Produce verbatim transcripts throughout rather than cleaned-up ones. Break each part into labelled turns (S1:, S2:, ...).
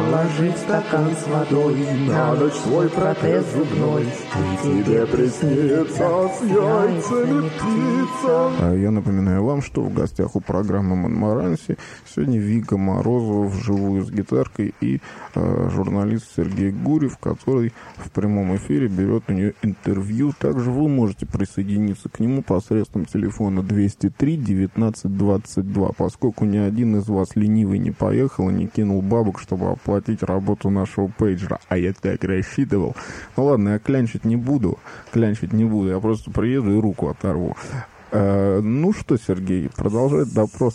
S1: положить стакан с водой, на ночь свой протез зубной, и тебе приснится с яйцами птица.
S2: Я напоминаю вам, что в гостях у программы «Монмаранси» сегодня Вика Морозова вживую с гитаркой и э, журналист Сергей Гурьев, который в прямом эфире берет у нее интервью. Также вы можете присоединиться к нему посредством телефона двести три девятнадцать двадцать два, поскольку ни один из вас ленивый не поехал и не кинул бабок, чтобы оплатить работу нашего пейджера. А я так рассчитывал. Ну ладно, я клянчить не буду. Клянчить не буду. Я просто приеду и руку оторву. Э, ну что, Сергей, продолжает допрос.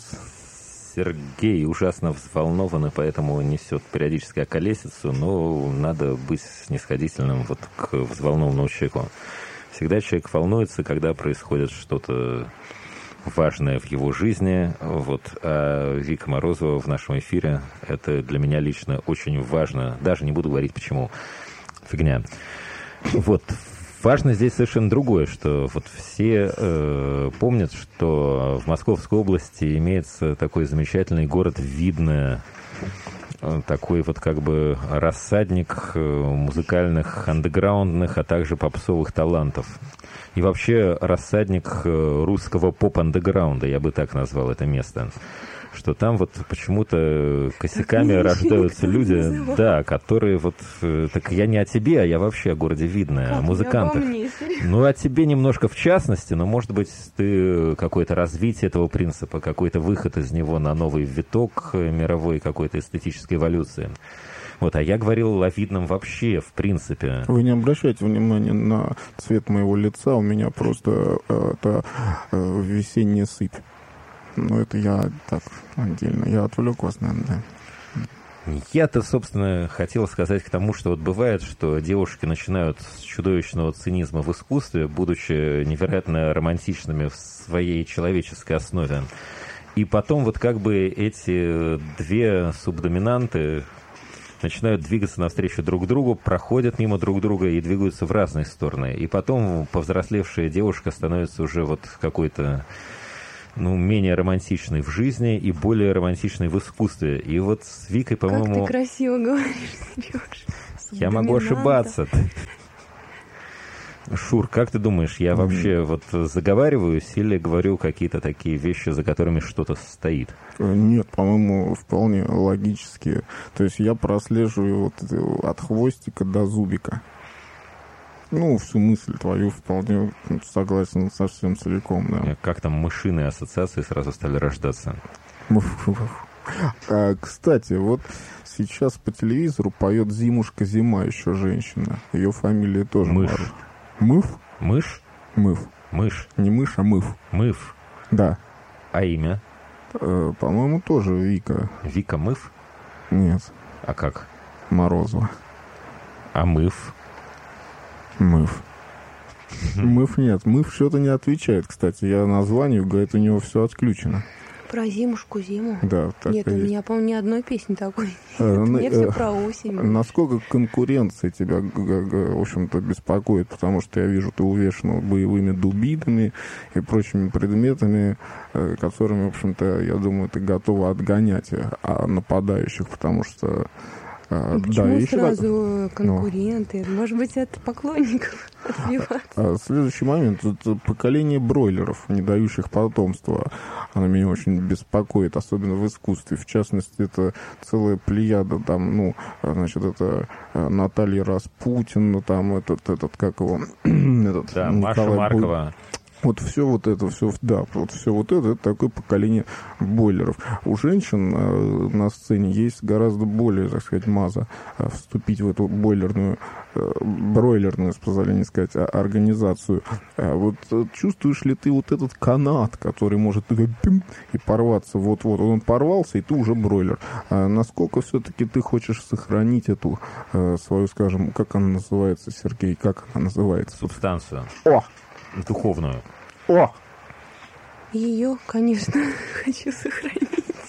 S3: Сергей ужасно взволнован, и поэтому несет периодически околесицу, но надо быть снисходительным вот к взволнованному человеку. Всегда человек волнуется, когда происходит что-то важное в его жизни. Вот. А Вика Морозова в нашем эфире — это для меня лично очень важно. Даже не буду говорить, почему. Фигня. Вот. Важно здесь совершенно другое, что вот все э, помнят, что в Московской области имеется такой замечательный город Видное, такой вот как бы рассадник музыкальных андеграундных, а также попсовых талантов. И вообще рассадник русского поп-андеграунда, я бы так назвал это место. Что там вот почему-то косяками рождаются люди, да, которые вот... Так я не о тебе, а я вообще о городе Видное, о музыкантах. Ну, о тебе немножко в частности, но, может быть, ты какое-то развитие этого принципа, какой-то выход из него на новый виток мировой какой-то эстетической эволюции. Вот, а я говорил о Видном вообще, в принципе.
S2: Вы не обращайте внимания на цвет моего лица, у меня просто э, это э, весенняя сыпь. Ну, это я так отдельно. Я отвлек вас, наверное, да.
S3: Я-то, собственно, хотел сказать к тому, что вот бывает, что девушки начинают с чудовищного цинизма в искусстве, будучи невероятно романтичными в своей человеческой основе. И потом вот как бы эти две субдоминанты начинают двигаться навстречу друг другу, проходят мимо друг друга и двигаются в разные стороны. И потом повзрослевшая девушка становится уже вот какой-то... ну, менее романтичной в жизни и более романтичной в искусстве. И вот с Викой, по-моему...
S4: Как ты красиво говоришь, Сереж.
S3: Я могу ошибаться. Шур, как ты думаешь, я вообще вот заговариваюсь или говорю какие-то такие вещи, за которыми что-то стоит?
S2: Нет, по-моему, вполне логически. То есть я прослеживаю вот от хвостика до зубика. Ну, всю мысль твою вполне согласен совсем целиком, да.
S3: Как там мышиные ассоциации сразу стали рождаться?
S2: А, кстати, вот сейчас по телевизору поет Зимушка Зима, еще женщина. Ее фамилия тоже
S3: Мышь.
S2: Мар... Мыв?
S3: Мышь?
S2: Мыв.
S3: Мышь.
S2: Не мышь, а мыв.
S3: Мыв.
S2: Да.
S3: А имя?
S2: Э, по-моему, тоже Вика.
S3: Вика Мыв?
S2: Нет.
S3: А как?
S2: Морозова.
S3: А Мыв?
S2: Мыв. Мыв нет. Мыв что-то не отвечает, кстати. Я названию, говорит, у него все отключено.
S4: Про зимушку зиму?
S2: Да, так
S4: нет,
S2: и
S4: у
S2: есть.
S4: меня, по-моему, ни одной песни такой.
S2: А,
S4: Мне
S2: э,
S4: все про осень.
S2: Насколько конкуренция тебя, в общем-то, беспокоит? Потому что я вижу, ты увешана боевыми дубинами и прочими предметами, которыми, в общем-то, я думаю, ты готова отгонять нападающих, потому что...
S4: Ну, почему
S2: да,
S4: сразу
S2: так...
S4: конкуренты? Ну. Может быть, от поклонников отбиваться?
S2: А, следующий момент. Это поколение бройлеров, не дающих потомства. Оно меня очень беспокоит, особенно в искусстве. В частности, это целая плеяда. Там, ну, значит, это Наталья Распутина, там этот, этот как его... этот,
S3: да, Маша Маркова.
S2: Вот все вот это, все, да, вот все вот это, это такое поколение бойлеров. У женщин э, на сцене есть гораздо более, так сказать, маза э, вступить в эту бойлерную, э, бройлерную, с позволения сказать, организацию. А вот э, чувствуешь ли ты вот этот канат, который может и порваться вот-вот? Он порвался, и ты уже бройлер. А насколько все-таки ты хочешь сохранить эту э, свою, скажем, как она называется, Сергей, как она называется?
S3: Субстанцию.
S2: О!
S3: Духовную.
S2: О!
S4: Ее, конечно, хочу сохранить.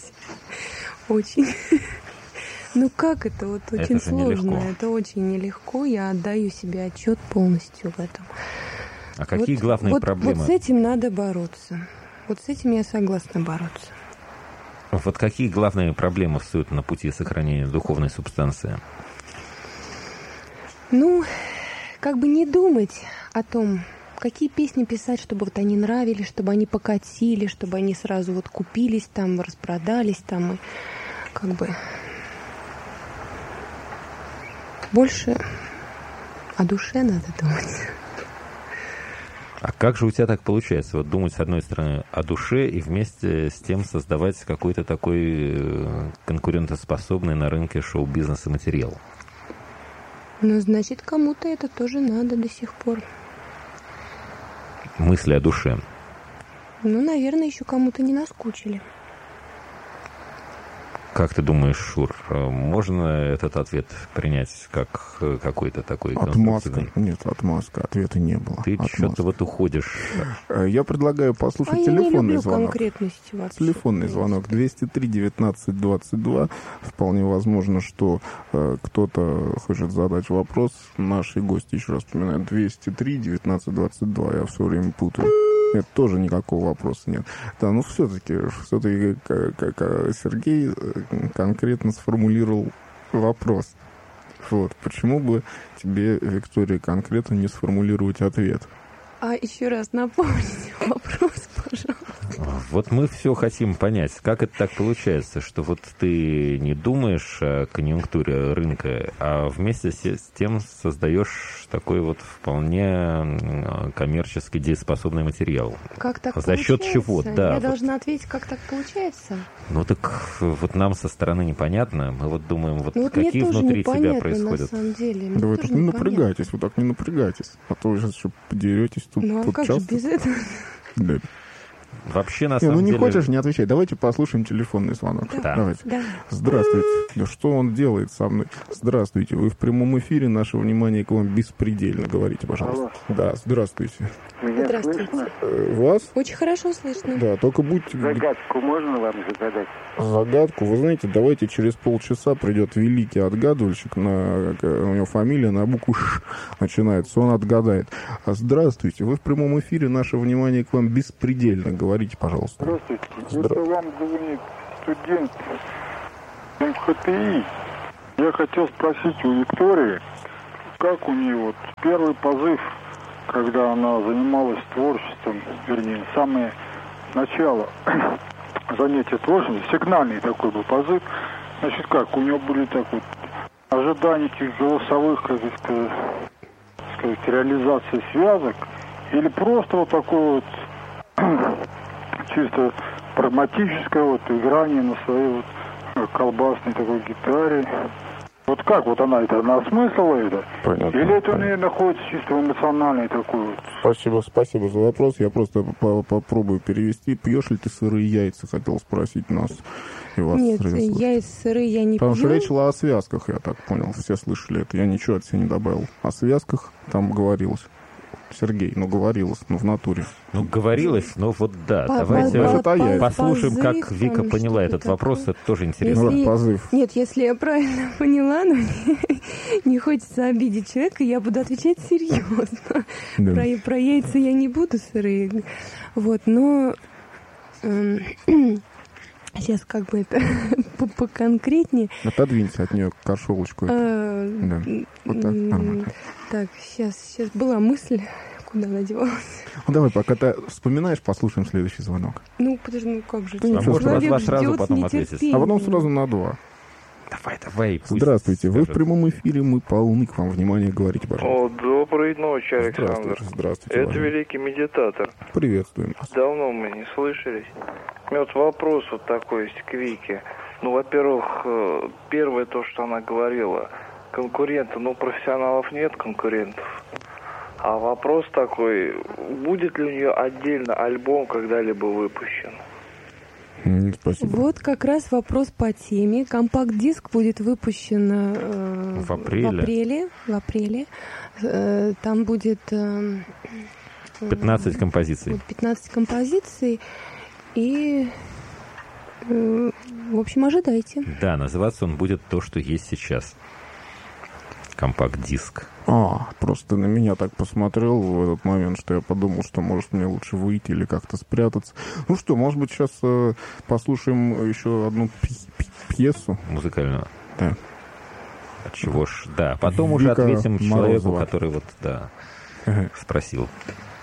S4: Очень. Ну как это? Вот очень
S3: это
S4: сложно.
S3: Нелегко.
S4: Это очень нелегко. Я отдаю себе отчет полностью в этом.
S3: А какие
S4: вот,
S3: главные
S4: вот,
S3: проблемы?
S4: Вот с этим надо бороться. Вот с этим я согласна бороться.
S3: Вот какие главные проблемы встают на пути сохранения духовной субстанции?
S4: Ну, как бы не думать о том, какие песни писать, чтобы вот они нравились, чтобы они покатили, чтобы они сразу вот купились там, распродались там, и как бы больше о душе надо думать.
S3: А как же у тебя так получается? Вот думать, с одной стороны, о душе и вместе с тем создавать какой-то такой конкурентоспособный на рынке шоу-бизнеса материал?
S4: Ну, значит, кому-то это тоже надо до сих пор.
S3: Мысли о душе.
S4: Ну, наверное, еще кому-то не наскучили.
S3: Как ты думаешь, Шур, можно этот ответ принять как какой-то такой
S2: Отмазка. Нет, отмазка. Ответа не было.
S3: Ты что-то вот уходишь.
S2: Я предлагаю послушать
S4: а
S2: телефонный
S4: я не люблю
S2: звонок.
S4: Конкретности вообще.
S2: Телефонный звонок двести три девятнадцать двадцать два. Вполне возможно, что э, кто-то хочет задать вопрос. Наши гости, еще раз вспоминаю, двести три девятнадцать двадцать два. Я все время путаю. Нет, тоже никакого вопроса нет. Да, ну все-таки, все-таки как Сергей конкретно сформулировал вопрос. Вот, почему бы тебе, Виктория, конкретно не сформулировать ответ?
S4: А еще раз напомните вопрос, пожалуйста.
S3: Вот мы все хотим понять, как это так получается, что вот ты не думаешь о конъюнктуре рынка, а вместе с тем создаешь такой вот вполне коммерчески дееспособный материал.
S4: Как так
S3: За
S4: получается?
S3: счет чего? Да.
S4: Я
S3: вот.
S4: должна ответить, как так получается?
S3: Ну так вот нам со стороны непонятно. Мы вот думаем, вот,
S4: Ну, вот
S3: какие
S4: мне тоже
S3: внутри тебя
S4: непонятно,
S3: происходят.
S4: на самом деле. Мне
S2: Да вы
S4: тоже
S2: так не
S4: непонятно.
S2: напрягайтесь, вы так не напрягайтесь. А то вы сейчас еще подеретесь тут.
S4: Ну, а
S2: тут
S4: как
S2: часто.
S4: же без этого?
S2: Да.
S3: Вообще, на
S2: Не,
S3: самом
S2: ну не
S3: деле...
S2: хочешь, не отвечай. Давайте послушаем телефонный звонок.
S3: Да.
S2: Давайте.
S4: Да.
S2: Здравствуйте. Да что он делает со мной? Здравствуйте. Вы в прямом эфире. Наше внимание к вам беспредельно. Говорите, пожалуйста.
S5: Алло.
S2: Да, здравствуйте.
S5: Меня
S4: Здравствуйте.
S5: слышно?
S2: Э, Вас?
S4: Очень хорошо слышно.
S2: Да, только будьте...
S5: Загадку можно вам загадать?
S2: Загадку. Вы знаете, давайте через полчаса придет великий отгадывальщик. На, у него фамилия на букву Ш начинается. Он отгадает. А здравствуйте. Вы в прямом эфире. Наше внимание к вам беспредельно. Говорите, пожалуйста.
S5: Здравствуйте.
S2: Здра-
S5: Это вам звонит студент эм ха тэ и. Я хотел спросить у Виктории, как у нее вот первый позыв, когда она занималась творчеством, вернее, самое начало занятия творчеством, сигнальный такой был позыв. Значит, как, у нее были так вот ожидания каких голосовых, как сказать, сказать, реализации связок, или просто вот такой вот чисто прагматическое вот играние на своей вот колбасной такой гитаре. Вот как вот она это, она осмыслила это?
S2: Понятно.
S5: Или это у нее находится чисто эмоциональный такой вот?
S2: Спасибо, спасибо за вопрос. Я просто по- попробую перевести. Пьешь ли ты сырые яйца? Хотел спросить нас. И вас
S4: Нет,
S2: сразу.
S4: яйца сырые я не
S2: Потому что
S4: пью.
S2: речь шла о связках, я так понял. Все слышали это. Я ничего от себя не добавил. О связках там говорилось. Сергей, ну говорилось, ну в натуре.
S3: Ну, говорилось, но вот да.
S4: По-
S3: Давайте
S2: по- по- по-
S3: послушаем,
S4: позыв,
S3: как Вика
S4: там,
S3: поняла
S4: что-то
S3: этот
S4: такое.
S3: вопрос. Это тоже интересно.
S2: Ну,
S4: Если-
S2: позыв.
S4: Нет, если я правильно поняла, но мне не хочется обидеть человека, я буду отвечать серьезно.
S2: Да.
S4: Про, про яйца я не буду сырые. Вот, но эм, сейчас как бы это по- поконкретнее.
S2: Отодвинься от нее кошелочку.
S4: Э,
S2: Да. Вот так,
S4: м,
S2: нормально.
S4: Так, сейчас, сейчас была мысль, куда она девалась.
S2: Ну давай, пока ты вспоминаешь, послушаем следующий звонок.
S4: Ну, подожди, ну как же?
S2: Да ничего
S4: Человек
S2: страшного.
S3: Два сразу
S4: ждет с
S3: потом ответить.
S4: нетерпением.
S2: А потом сразу на два.
S3: Давай, давай. пусть
S2: Здравствуйте, вы в
S3: скажет.
S2: прямом эфире, мы полны к вам внимания, говорите, пожалуйста.
S6: О, доброй ночи, Александр.
S2: Здравствуйте, здравствуйте.
S6: Это
S2: уважаемый.
S6: великий медитатор.
S2: Приветствуем вас.
S6: Давно мы не слышались. У меня вот вопрос вот такой есть к Вике. Ну, во-первых, э, первое то, что она говорила, конкуренты, ну, профессионалов нет конкурентов. А вопрос такой, будет ли у нее отдельно альбом когда-либо выпущен?
S2: М, Спасибо.
S4: Вот как раз вопрос по теме. Компакт-диск будет выпущен э,
S3: В апреле.
S4: В апреле, в апреле. Э, там будет э,
S3: пятнадцать композиций.
S4: будет пятнадцать композиций. И, э, в общем, ожидайте.
S3: Да, называться он будет «То, что есть сейчас». компакт-диск.
S2: А, просто ты на меня так посмотрел в этот момент, что я подумал, что, может, мне лучше выйти или как-то спрятаться. Ну что, может быть, сейчас э, послушаем еще одну пи- пи- пьесу?
S3: Музыкальную.
S2: Да.
S3: А чего ж, да. Потом
S2: Вика
S3: уже ответим человеку,
S2: Морозова.
S3: который вот, да,
S2: Ага.
S3: спросил.